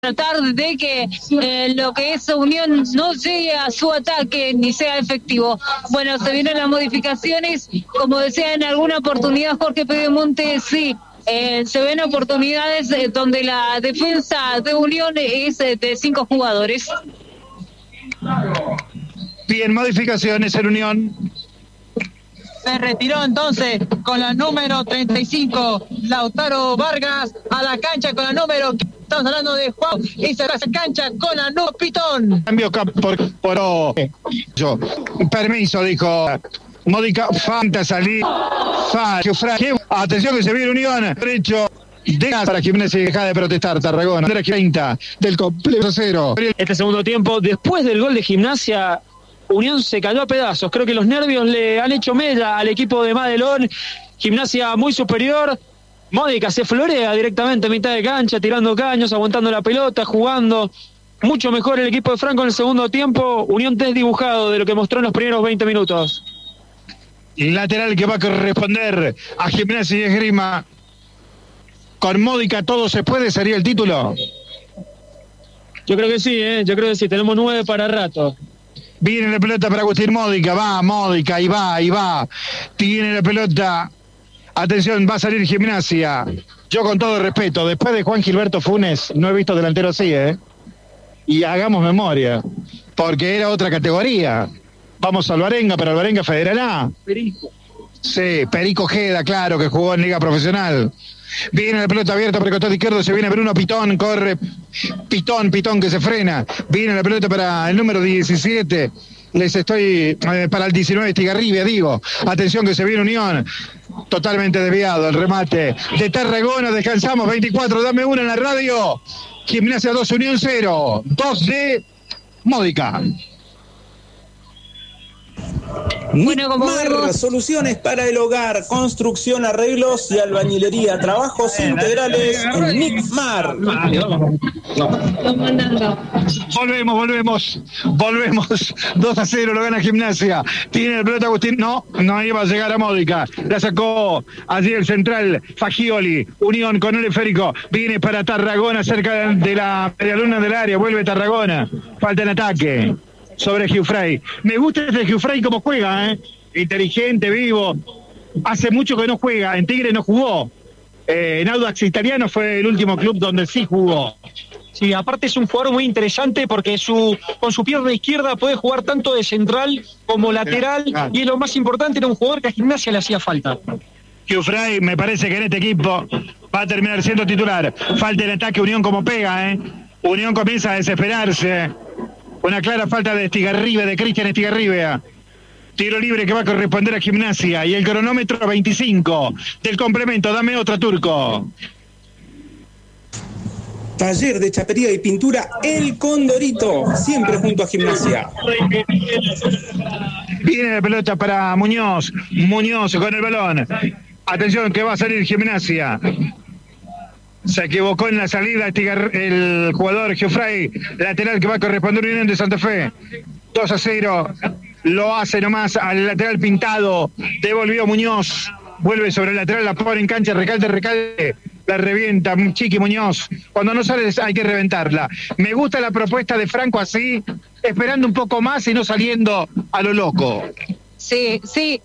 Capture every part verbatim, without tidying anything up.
tratar de que eh, lo que es Unión no llegue a su ataque ni sea efectivo. Bueno, se vienen las modificaciones, como decía en alguna oportunidad Jorge Pedemonte, sí, eh, se ven oportunidades eh, donde la defensa de Unión es eh, de cinco jugadores. Bien, modificaciones en Unión. Se retiró entonces con la número treinta y cinco Lautaro Vargas a la cancha con la número, estamos hablando de Juan, y se hace cancha con la número Pitón. Cambio por, por yo. Permiso, dijo Módica, falta salir. Atención que se viene Unión. Derecho. Deja para Gimnasia y deja de protestar Tarragona. treinta del completo cero. Este segundo tiempo, después del gol de Gimnasia, Unión se cayó a pedazos. Creo que los nervios le han hecho mella al equipo de Madelón. Gimnasia muy superior. Módica se florea directamente a mitad de cancha, tirando caños, aguantando la pelota, jugando. Mucho mejor el equipo de Franco en el segundo tiempo. Unión desdibujado de lo que mostró en los primeros veinte minutos. Lateral que va a corresponder a Gimnasia y Esgrima. Con Módica todo se puede, sería el título. Yo creo que sí, ¿eh? Yo creo que sí. Tenemos nueve para rato. Viene la pelota para Agustín Módica, va Módica, ahí va, ahí va. Tiene la pelota. Atención, va a salir Gimnasia. Yo con todo respeto, después de Juan Gilberto Funes, no he visto delantero así, ¿eh? Y hagamos memoria, porque era otra categoría. Vamos a Alvarenga, pero Alvarenga Federal A. Perico. Sí, Perico Ojeda, claro, que jugó en Liga Profesional. Viene la pelota abierta por el costado izquierdo, se viene Bruno Pitón, corre Pitón, Pitón que se frena. Viene la pelota para el número diecisiete, les estoy, eh, para el diecinueve Estigarribia, digo. Atención que se viene Unión, totalmente desviado el remate de Tarragona, descansamos, veinticuatro, dame una en la radio. Gimnasia dos, Unión cero, dos de Módica. Bueno, como vemos, soluciones para el hogar, construcción, arreglos y albañilería, trabajos integrales en Nicmar. Volvemos, volvemos, volvemos. dos a cero lo gana Gimnasia. Tiene el pelota Agustín. No, no iba a llegar a Módica. La sacó allí el central Fagioli. Unión con el esférico. Viene para Tarragona cerca de la medialuna del área. Vuelve Tarragona. Falta en ataque sobre Giuffray. Me gusta este Giuffray como juega, ¿eh? Inteligente, vivo. Hace mucho que no juega. En Tigre no jugó. Eh, en Audax Italiano fue el último club donde sí jugó. Sí, aparte es un jugador muy interesante porque su con su pierna izquierda puede jugar tanto de central como lateral, claro, claro. Y es lo más importante, era un jugador que a Gimnasia le hacía falta. Giuffray me parece que en este equipo va a terminar siendo titular. Falta el ataque, Unión como pega, ¿eh? Unión comienza a desesperarse. Una clara falta de Estigarribia, de Cristian Estigarribia. Tiro libre que va a corresponder a Gimnasia. Y el cronómetro veinticinco del complemento. Dame otra, Turco. Taller de chapería y pintura El Condorito, siempre junto a Gimnasia. Viene la pelota para Muñoz. Muñoz con el balón. Atención que va a salir Gimnasia. Se equivocó en la salida el jugador Giuffray, lateral que va a corresponder a Unión de Santa Fe. dos a cero, lo hace nomás al lateral pintado, devolvió Muñoz, vuelve sobre el lateral, la pone en cancha, recalte, recalte, la revienta Chiqui Muñoz. Cuando no sale hay que reventarla. Me gusta la propuesta de Franco así, esperando un poco más y no saliendo a lo loco. Sí, sí.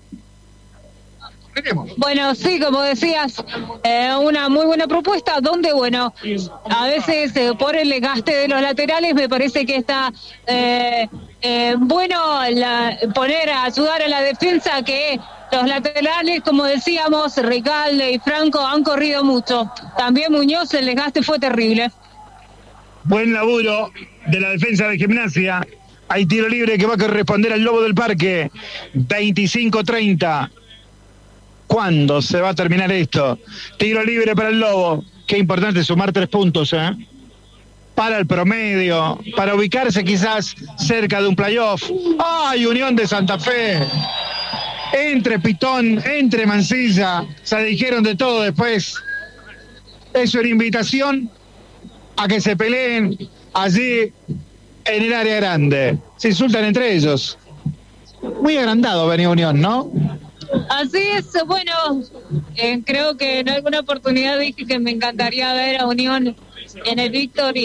Bueno, sí, como decías, eh, una muy buena propuesta, donde, bueno, a veces eh, por el desgaste de los laterales me parece que está eh, eh, bueno la, poner a ayudar a la defensa, que los laterales, como decíamos, Recalde y Franco han corrido mucho. También Muñoz, el desgaste fue terrible. Buen laburo de la defensa de Gimnasia. Hay tiro libre que va a corresponder al Lobo del Parque. veinticinco treinta. ¿Cuándo se va a terminar esto? Tiro libre para el Lobo. Qué importante sumar tres puntos, ¿eh? Para el promedio, para ubicarse quizás cerca de un playoff. ¡Ay, Unión de Santa Fe! Entre Pitón, entre Mancilla, se dijeron de todo después. Es una invitación a que se peleen allí en el área grande. Se insultan entre ellos. Muy agrandado venía Unión, ¿no? Así es, bueno, eh, creo que en alguna oportunidad dije que me encantaría ver a Unión en el Victory.